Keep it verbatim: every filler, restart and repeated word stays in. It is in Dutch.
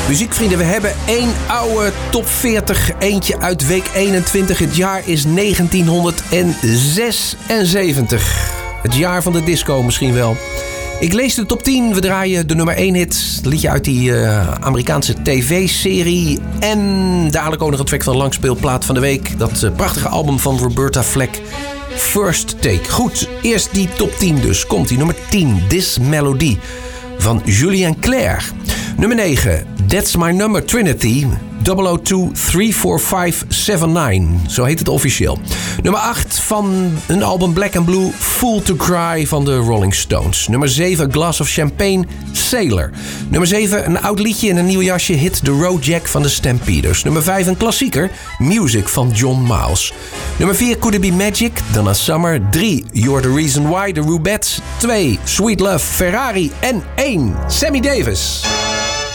Muziekvrienden, we hebben één oude top veertig. Eentje uit week eenentwintig. Het jaar is negentienhonderdzesenzeventig. Het jaar van de disco misschien wel. Ik lees de top tien. We draaien de nummer één hit. Een liedje uit die uh, Amerikaanse tv-serie. En dadelijk ook nog een track van de langspeelplaat van de week. Dat uh, prachtige album van Roberta Flack. First Take. Goed, eerst die top tien dus. Komt die nummer tien. This Melody van Julien Clerc. Nummer negen. That's My Number Trinity. double oh two three four five seven nine. Zo heet het officieel. Nummer acht van een album Black and Blue. Fool to Cry van de Rolling Stones. Nummer zeven. Glass of Champagne. Sailor. Nummer zeven. Een oud liedje in een nieuw jasje. Hit The Road Jack van de Stampeders. Nummer vijf. Een klassieker. Music van John Miles. Nummer vier. Could It Be Magic. Donna Summer. drie. You're the Reason Why. The Rubettes. twee. Sweet Love. Ferrari. En één. Sammy Davis.